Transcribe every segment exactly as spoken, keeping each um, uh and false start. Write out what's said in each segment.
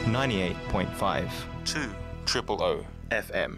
ninety-eight point five two triple O F M。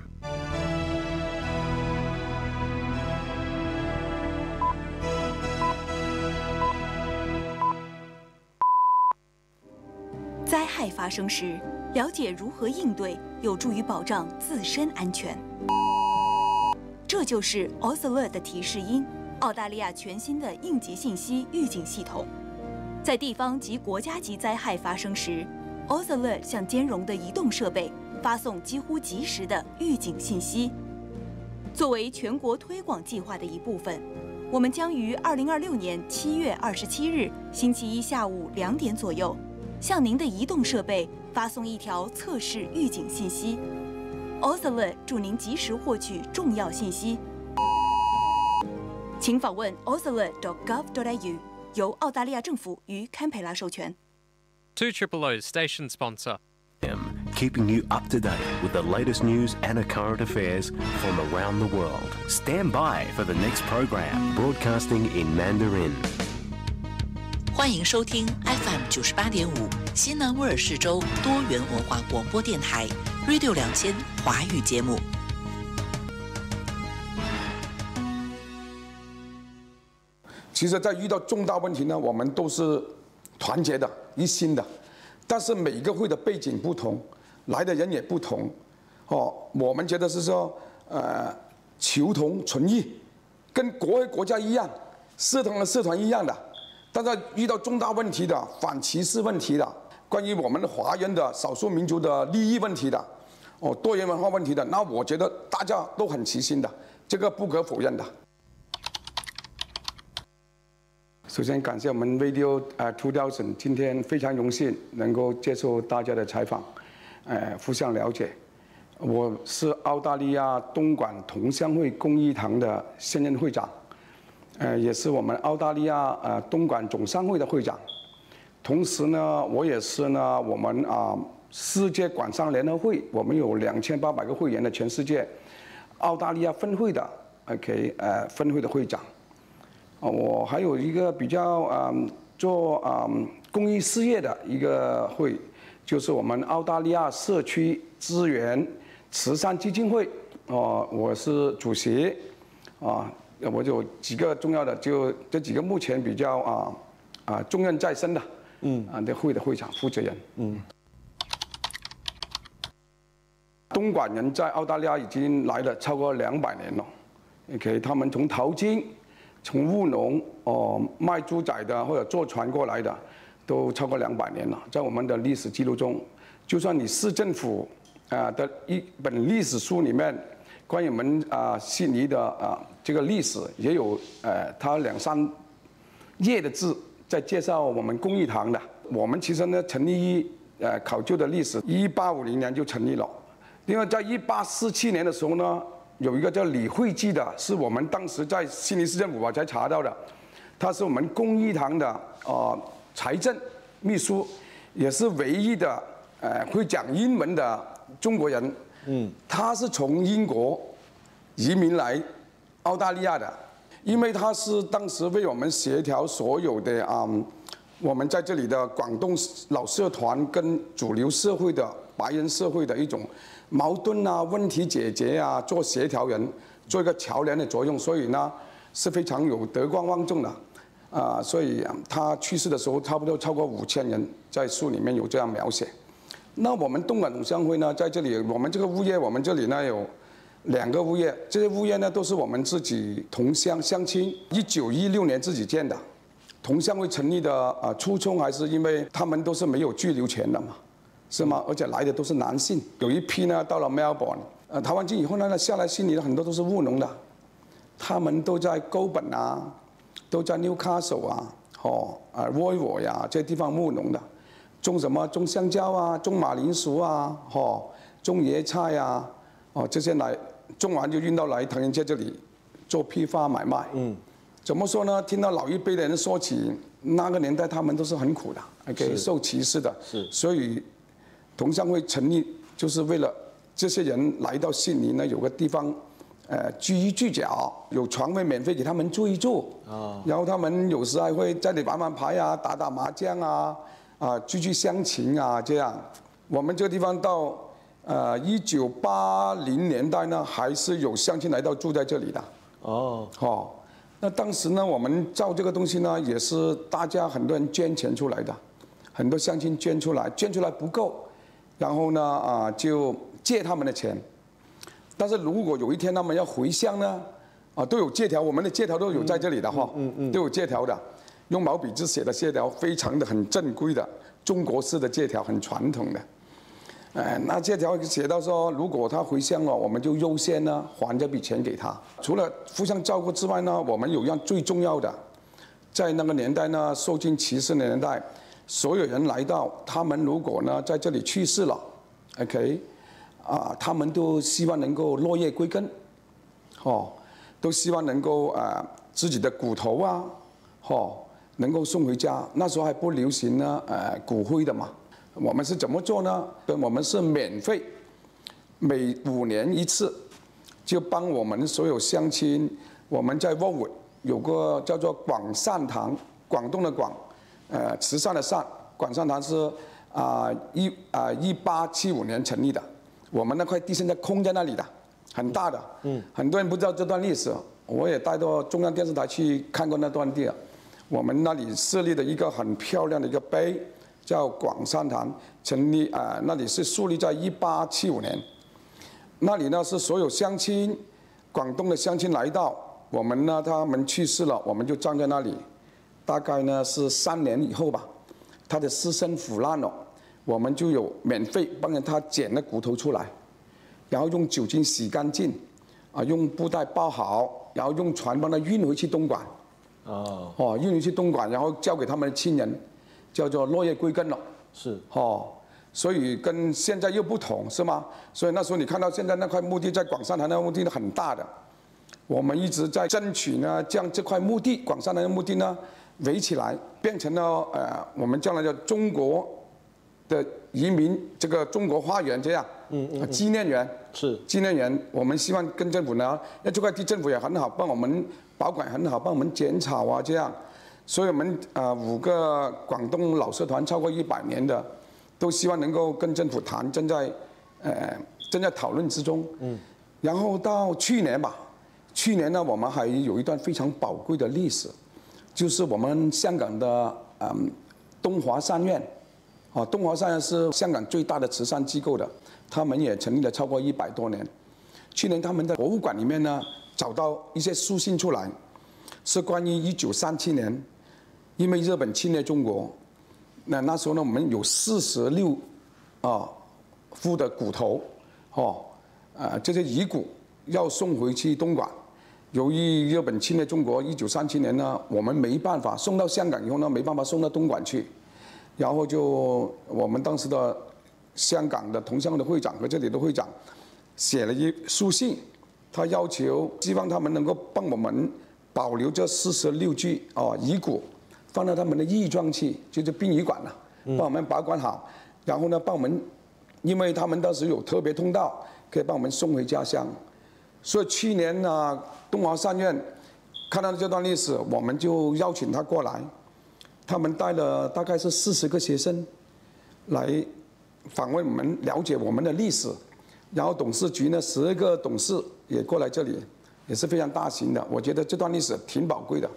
灾害发生时，了解如何应对，有助于保障自身安全。这就是 Ausalert 的提示音，澳大利亚全新的应急信息预警系统。在地方及国家级灾害发生时 ，Ausalert 向兼容的移动设备发送几乎及时的预警信息。作为全国推广计划的一部分，我们将于二零二六年七月二十七日星期一下午两点左右，向您的移动设备发送一条测试预警信息。Ausalert 助您及时获取重要信息。请访问 ausalert dot gov dot a u， 由澳大利亚政府与堪培拉授权。 two triple O station sponsor. Keeping you up to date with the latest news and current affairs from around the world. Stand by for the next program, broadcasting in Mandarin. 欢迎收听 F M 九十八点五西南威尔士州多元文化广播电台 Radio 两千华语节目。 其实，在遇到重大问题呢，我们都是团结的、一心的，但是每一个会的背景不同，来的人也不同，哦，我们觉得是说，呃，求同存异，跟国会国家一样，社团和社团一样的。但是遇到重大问题的、反歧视问题的、关于我们华人的少数民族的利益问题的、哦多元文化问题的，那我觉得大家都很齐心的，这个不可否认的。首先感谢我们 Radio 呃two thousand， 今天非常荣幸能够接受大家的采访，呃互相了解。我是澳大利亚东莞同乡会公益堂的现任会长。呃，也是我们澳大利亚呃东莞总商会的会长，同时呢，我也是呢我们啊、呃、世界广商联合会，我们有两千八百个会员的全世界澳大利亚分会的 OK 呃分会的会长。啊、呃，我还有一个比较啊、呃、做啊、呃、公益事业的一个会，就是我们澳大利亚社区资源慈善基金会，哦、呃，我是主席，啊、呃。我有几个重要的，就这几个目前比较啊啊重任在身的，嗯啊的会的会长负责人，嗯。东莞人在澳大利亚已经来了超过两百年了 ，OK， 他们从淘金、从务农、哦、呃、卖猪仔的或者坐船过来的，都超过两百年了。在我们的历史记录中，就算你市政府啊的一本历史书里面。关于我们啊悉尼的啊这个历史也有呃，它两三页的字在介绍我们公益堂的。我们其实呢成立于呃考究的历史，一八五零年就成立了。另外，在一八四七年的时候呢，有一个叫李惠基的，是我们当时在悉尼市政府我才查到的，他是我们公益堂的呃财政秘书，也是唯一的呃会讲英文的中国人。嗯，他是从英国移民来澳大利亚的，因为他是当时为我们协调所有的啊、嗯，我们在这里的广东老社团跟主流社会的白人社会的一种矛盾啊、问题解决啊，做协调人，做一个桥梁的作用，所以呢是非常有德高望重的啊、呃，所以他去世的时候差不多超过五千人，在书里面有这样描写。那我们东莞总商会呢，在这里，我们这个物业，我们这里呢有两个物业，这些物业呢都是我们自己同乡乡亲，一九一六年自己建的。同乡会成立的啊初衷还是因为他们都是没有居留权的嘛，是吗？而且来的都是男性，有一批呢到了 Melbourne， 呃，台湾境以后呢下来悉尼的很多都是务农的，他们都在高本啊，都在 Newcastle 啊，哦啊 Royal 呀这些地方务农的。种什么？种香蕉啊，种马铃薯啊，哦，种椰菜啊，哦，这些来种完就运到来唐人街这里做批发买卖。嗯，怎么说呢？听到老一辈的人说起那个年代，他们都是很苦的，给受歧视的。是，所以同乡会成立就是为了这些人来到悉尼呢，有个地方，呃，居一居脚，有床位免费给他们住一住。啊，然后他们有时还会在这里玩玩牌啊，打打麻将啊。啊，聚聚乡情啊，这样， 我们这个地方到呃一九八零年代呢，还是有乡亲来到住在这里的。 哦， 哦，那当时呢，我们造这个东西呢，也是大家很多人捐钱出来的，很多乡亲捐出来，捐出来不够，然后呢啊就借他们的钱。但是如果有一天他们要回乡呢，啊都有借条，我们的借条都有在这里的哈，嗯嗯，都有借条的，用毛笔字写的借条，非常的很正规的中国式的借条，很传统的。哎，那借条写到说，如果他回乡了，我们就优先呢还这笔钱给他。除了互相照顾之外呢，我们有一样最重要的，在那个年代呢，受尽歧视的年代，所有人来到，他们如果呢在这里去世了 ，OK。啊，他们都希望能够落叶归根，哦，都希望能够啊、呃、自己的骨头啊，哦，能够送回家。那时候还不流行呢，呃，骨灰的嘛。我们是怎么做呢？我们是免费，每五年一次，就帮我们所有乡亲，我们在沃尾有个叫做广善堂，广东的广，呃，慈善的善，广善堂是啊一啊一八七五年成立的。我们那块地现在空在那里的，很大的，嗯，很多人不知道这段历史，我也带到中央电视台去看过那段地。我们那里设立的一个很漂亮的一个碑，叫广善堂，成立啊、呃，那里是树立在一八七五年。那里呢是所有乡亲，广东的乡亲来到，我们呢他们去世了，我们就站在那里，大概呢是三年以后吧，他的尸身腐烂了。我们就有免费帮着他捡了骨头出来，然后用酒精洗干净，啊，用布袋包好，然后用船帮他运回去东莞。哦，哦，运回去东莞，然后交给他们的亲人，叫做落叶归根了。 是。 哦，所以跟现在又不同，是吗？所以那时候你看到现在那块墓地在广善堂那块墓地很大的，我们一直在争取呢，将这块墓地广善堂的墓地呢围起来，变成了呃我们将来的中国的移民这个中国花园这样，嗯嗯，纪念园是纪念园，我们希望跟政府呢，那这块地政府也很好，帮我们保管很好，帮我们剪草啊这样，所以我们呃五个广东老社团超过一百年的，都希望能够跟政府谈，正在呃正在讨论之中，嗯，然后到去年吧，去年呢我们还有一段非常宝贵的历史，就是我们香港的嗯东华三院。啊，东华善院是香港最大的慈善机构的，他们也成立了超过一百多年。去年他们的博物馆里面呢，找到一些书信出来，是关于一九三七年，因为日本侵略中国，那那时候呢，我们有四十六啊副的骨头，哦，呃，这些遗骨要送回去东莞。由于日本侵略中国，一九三七年呢，我们没办法送到香港以后呢，没办法送到东莞去。然后就我们当时的香港的同乡会的会长和这里的会长写了一书信，他要求希望他们能够帮我们保留这四十六具哦遗骨，放到他们的义庄去，就是殡仪馆了，帮我们保管好。然后呢，帮我们，因为他们当时有特别通道，可以帮我们送回家乡。所以去年呢，东华善院看到这段历史，我们就邀请他过来。他们带了大概是四十个学生来访问我们，了解我们的历史。然后董事局呢，十二个董事也过来这里，也是非常大型的。我觉得这段历史挺宝贵的。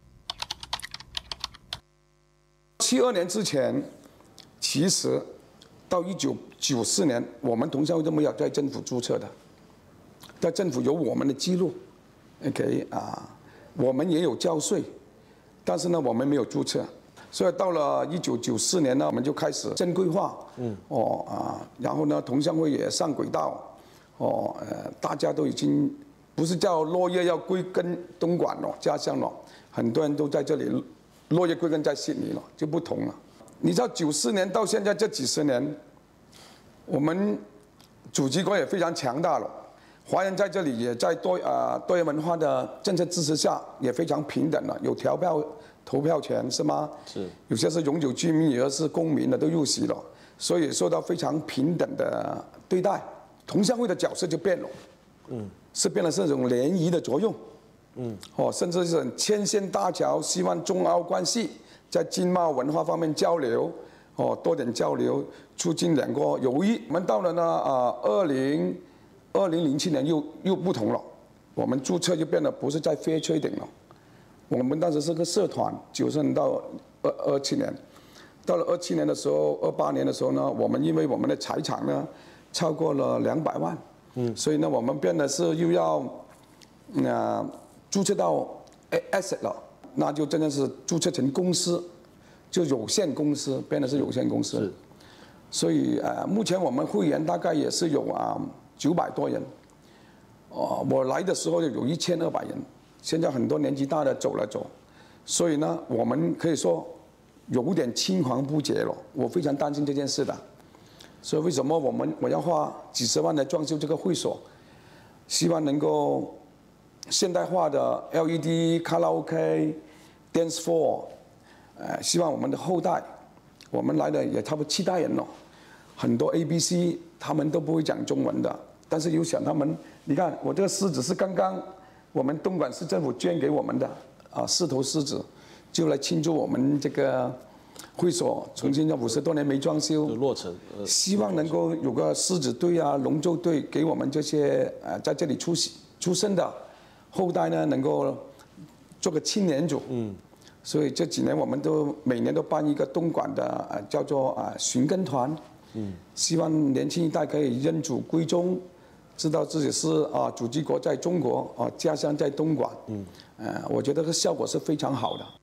七二年之前，其实到一九九四年，我们同乡会都没有在政府注册的，在政府有我们的记录 ，OK 啊，我们也有交税，但是呢，我们没有注册。所以到了一九九四年呢，我们就开始正规化，嗯，哦啊，然后呢，同乡会也上轨道，哦，呃，大家都已经不是叫落叶要归根东莞了，家乡了，很多人都在这里，落叶归根在悉尼了，就不同了。你知道九四年到现在这几十年，我们祖籍国也非常强大了，华人在这里也在多啊、呃、多元文化的政策支持下，也非常平等了，有投票。投票权是吗？是，有些是永久居民，有的是公民的都入籍了，所以受到非常平等的对待。同乡会的角色就变了，嗯，是变了这种联谊的作用，嗯，哦，甚至是牵线搭桥，希望中澳关系在经贸文化方面交流， 哦，多点交流，促进两个友谊。我们到了呢，啊，二零二零零七年又又不同了，我们注册就变得不是在 Fair Trading 了，我们当时是个社团，九十年到二二七年，到了二七年的时候，二八年的时候呢，我们因为我们的财产呢超过了两百万，嗯，所以呢，我们变得是又要，啊、呃，注册到 asset 了，那就真的是注册成公司。就有限公司变得是有限公司，所以呃，目前我们会员大概也是有啊九百多人，哦，我来的时候有一千二百人，现在很多年纪大的走了走，所以呢，我们可以说有点青黄不接了，我非常担心这件事的，所以为什么我们我要花几十万来装修这个会所，希望能够现代化的 L E D 卡拉 OK、dance floor。呃，希望我们的后代，我们来的也差不多七代人了，很多 A B C 他们都不会讲中文的，但是又想他们，你看我这个狮子是刚刚我们东莞市政府捐给我们的啊，四头狮子，就来庆祝我们这个会所重新要五十多年没装修落成，呃、 希望能够有个狮子队啊、龙舟队给我们这些呃在这里出出生的后代呢，能够做个青年组。嗯。所以这几年我们都每年都办一个东莞的呃叫做啊寻根团，嗯，希望年轻一代可以认祖归宗，知道自己是啊祖籍国在中国啊家乡在东莞，嗯，呃我觉得这个效果是非常好的。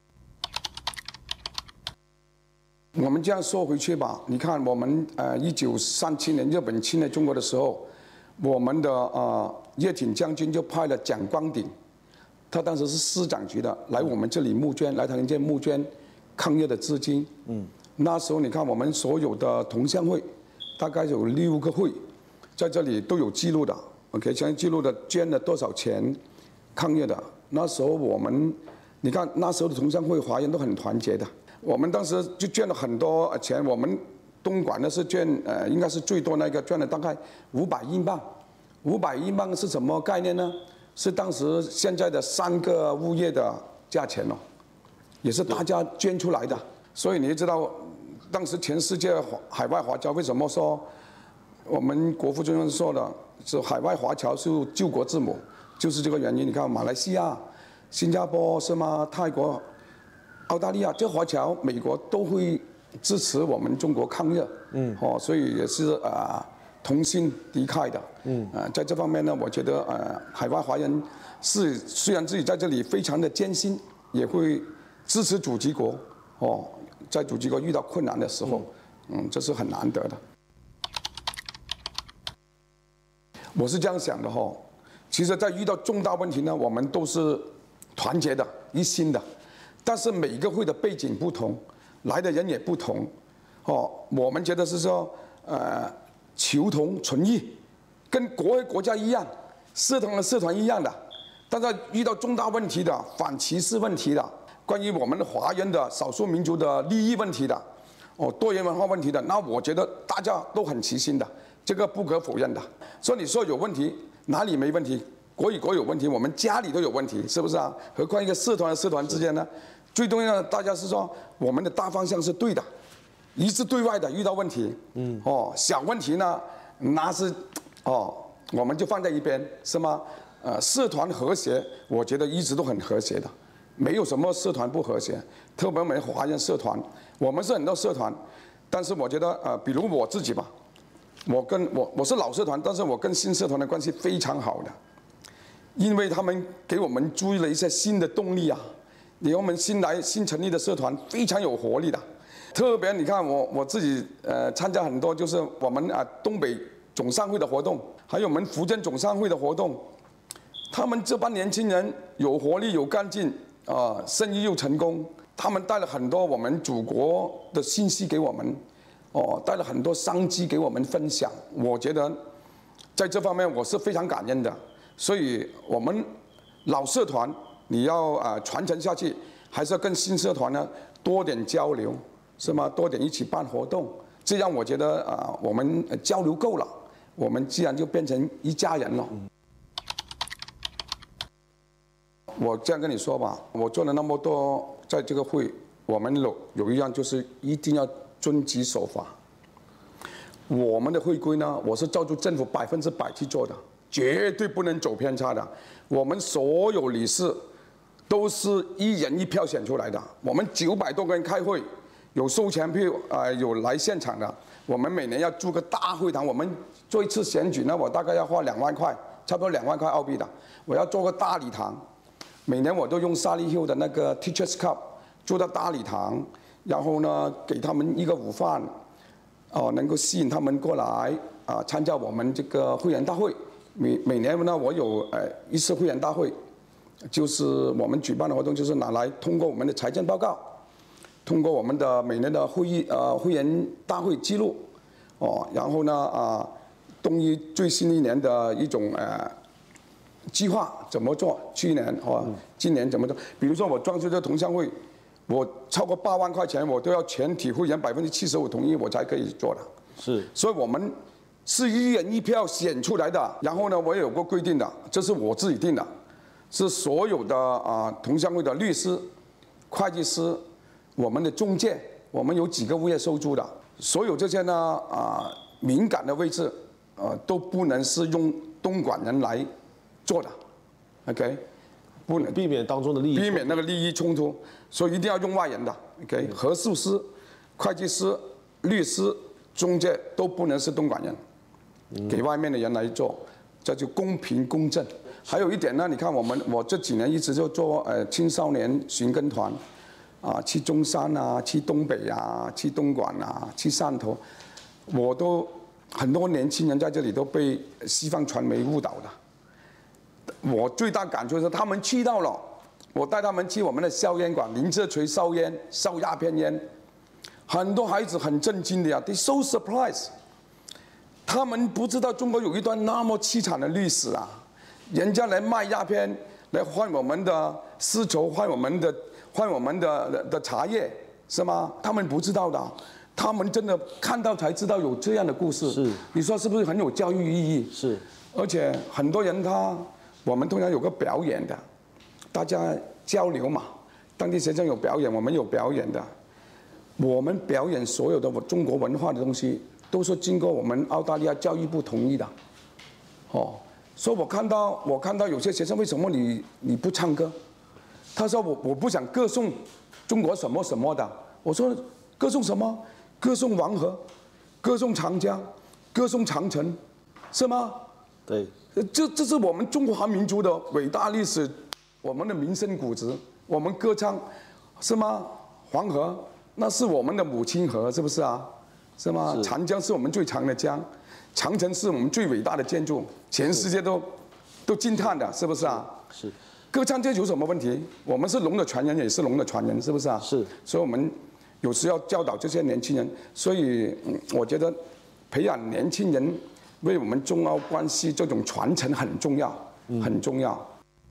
我们这样说回去吧，你看我们呃一九三七年日本侵略中国的时候，我们的啊叶挺将军就派了蒋光鼎。他当时是师长级的，来我们这里募捐，来唐人街募捐抗日的资金。嗯，那时候你看我们所有的同乡会，大概有六个会，在这里都有记录的。OK， 相关记录的捐了多少钱，抗日的。那时候我们，你看那时候的同乡会华人都很团结的。我们当时就捐了很多钱，我们东莞呢是捐呃应该是最多那个捐了大概五百英镑。五百英镑是什么概念呢？是当时现在的三个物业的价钱哦，也是大家捐出来的。所以你知道，当时全世界海外华侨为什么说我们国父中央说的是海外华侨是救国之母，就是这个原因。你看马来西亚、新加坡是吗？泰国、澳大利亚这华侨，美国都会支持我们中国抗日。嗯，哦，所以也是啊。呃同心敌忾的，嗯，呃，在这方面呢，我觉得呃，海外华人是虽然自己在这里非常的艰辛，也会支持祖籍国，哦，在祖籍国遇到困难的时候，嗯，这是很难得的。我是这样想的哈，其实，在遇到重大问题呢，我们都是团结的、一心的，但是每个会的背景不同，来的人也不同，哦，我们觉得是说，呃。求同存异，跟国和国家一样，社团和社团一样的，但是遇到重大问题的、反歧视问题的、关于我们华人的少数民族的利益问题的、哦多元文化问题的，那我觉得大家都很齐心的，这个不可否认的。所以你说有问题，哪里没问题？国与国有问题，我们家里都有问题，是不是啊？何况一个社团和社团之间呢？最重要的，大家是说我们的大方向是对的。一致对外的遇到问题，嗯，哦，小问题呢，那是，哦，我们就放在一边，是吗？呃，社团和谐，我觉得一直都很和谐的，没有什么社团不和谐。特别我们华人社团，我们是很多社团，但是我觉得，呃，比如我自己吧，我跟我我是老社团，但是我跟新社团的关系非常好的，因为他们给我们注意了一些新的动力啊，因为我们新来新成立的社团非常有活力的。特别你看我我自己呃参加很多就是我们啊东北总商会的活动，还有我们福建总商会的活动，他们这帮年轻人有活力有干劲啊，生意又成功，他们带了很多我们祖国的信息给我们，哦，带了很多商机给我们分享。我觉得在这方面我是非常感恩的，所以我们老社团你要啊传承下去，还是要跟新社团呢多点交流。是吗？多点一起办活动，这样我觉得啊、呃，我们交流够了，我们自然就变成一家人了。我这样跟你说吧，我做了那么多，在这个会，我们有有一样就是一定要遵纪守法。我们的会规呢，我是照住政府百分之百去做的，绝对不能走偏差的。我们所有理事都是一人一票选出来的，我们九百多个人开会，有收钱票啊、呃，有来现场的。我们每年要租个大会堂，我们做一次选举呢，我大概要花两万块，差不多两万块澳币的。我要做个大礼堂，每年我都用沙利 Hill 的那个 Teachers Cup 做到大礼堂，然后呢给他们一个午饭，哦、呃，能够吸引他们过来啊、呃、参加我们这个会员大会。每每年呢，我有呃一次会员大会，就是我们举办的活动，就是拿来通过我们的财政报告。通过我们的每年的会议呃会员大会记录，哦，然后呢啊，东一最新一年的一种呃计划怎么做？去年哦，今年怎么做？比如说我装修这同乡会，我超过八万块钱，我都要全体会员百分之七十五同意，我才可以做的。 是， 所以我们是一人一票选出来的。然后呢，我也有个规定的，这是我自己定的，是所有的啊同乡会的律师、会计师。我们的中介，我们有几个物业收租的，所有这些呢啊、呃、敏感的位置，呃都不能是用东莞人来做的 ，OK， 不能避免当中的利益， 避免那个利益冲突，所以一定要用外人的 ，OK， 核数师、会计师、律师、中介都不能是东莞人，给外面的人来做，这就公平公正。还有一点呢，你看我们我这几年一直就做呃青少年寻根团。啊，去中山啊，去东北啊，去东莞啊，去汕头，我都很多年轻人在这里都被西方传媒误导的。我最大感触是，他们去到了，我带他们去我们的硝烟馆，林则锤烧烟、烧鸦片烟，很多孩子很震惊的呀 ，they so surprised， 他们不知道中国有一段那么凄惨的历史啊，人家来卖鸦片，来换我们的丝绸，换我们的。换我们的的茶叶是吗？他们不知道的，他们真的看到才知道有这样的故事。 是， 你说是不是很有教育意义？ 是， 而且很多人他，我们通常有个表演的，大家交流嘛。当地学生有表演，我们有表演的。我们表演所有的中国文化的东西，都是经过我们澳大利亚教育部同意的。哦，所以我看到我看到有些学生，为什么你你不唱歌？他说我我不想歌颂中国什么什么的，我说歌颂什么？歌颂黄河，歌颂长江，歌颂长城，是吗？ 对， 这这是我们中华民族的伟大历史，我们的民生古质，我们歌唱，是吗？黄河那是我们的母亲河，是不是啊？是吗？是长江是我们最长的江，长城是我们最伟大的建筑，全世界都都惊叹的，是不是啊？ 是。 歌唱这有什么问题？我们是龙的传人，也是龙的传人，是不是啊？ 是。所以我们有时要教导这些年轻人。所以，嗯，我觉得培养年轻人为我们中澳关系这种传承很重要，很重要。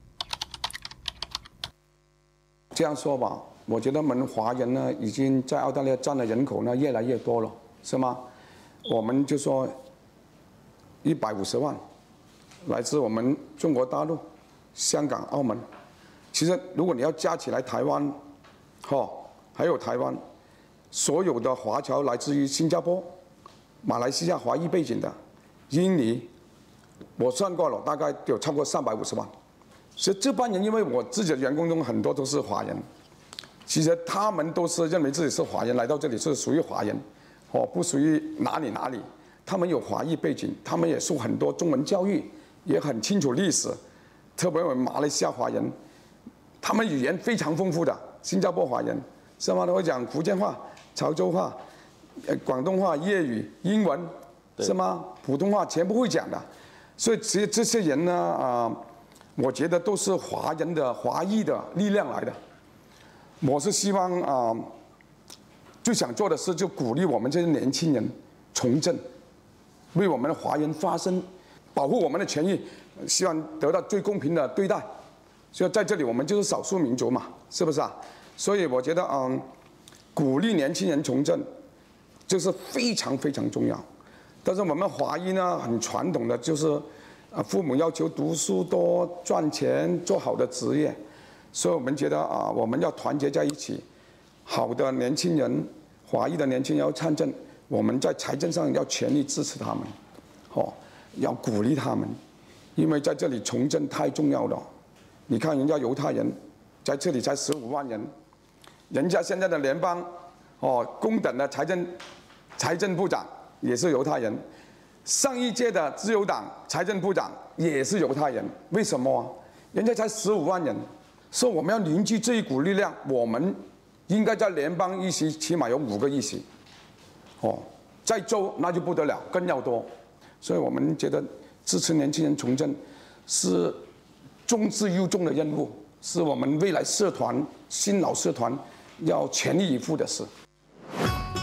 这样说吧，我觉得我们华人呢，已经在澳大利亚占的人口呢越来越多了，是吗？我们就说一百五十万，来自我们中国大陆。香港、澳门，其实如果你要加起来台湾，哈，还有台湾，所有的华侨来自于新加坡、马来西亚华裔背景的，印尼，我算过了，大概有超过三百五十万。所以这帮人，因为我自己的员工中很多都是华人，其实他们都是认为自己是华人，来到这里是属于华人，哦，不属于哪里哪里。他们有华裔背景，他们也受很多中文教育，也很清楚历史。特别我们马来西亚华人，他们语言非常丰富的。新加坡华人，是吗？他会讲福建话、潮州话、呃广东话、粤语、英文，是吗？普通话全部会讲的。所以其实这些人呢，啊、呃，我觉得都是华人的华裔的力量来的。我是希望啊、呃，最想做的事就鼓励我们这些年轻人从政，为我们的华人发声，保护我们的权益。希望得到最公平的对待，所以在这里我们就是少数民族嘛，是不是啊？所以我觉得，嗯，鼓励年轻人从政，这是非常非常重要。但是我们华裔呢，很传统的就是，啊，父母要求读书多、赚钱、做好的职业，所以我们觉得啊，我们要团结在一起，好的年轻人、 华裔的年轻人要参政，我们在财政上要全力支持他们，哦，要鼓励他们，因为在这里从政太重要了。你看人家犹太人在这里才十五万人，人家现在的联邦哦公等的财政财政部长也是犹太人，上一届的自由党财政部长也是犹太人，为什么啊？人家才十五万人，所以我们要凝聚这一股力量，我们应该在联邦议席起码有五个议席，哦，在州那就不得了，更要多。所以我们觉得支持年轻人从政是重质又重的任务，是我们未来社团新老社团要全力以赴的事。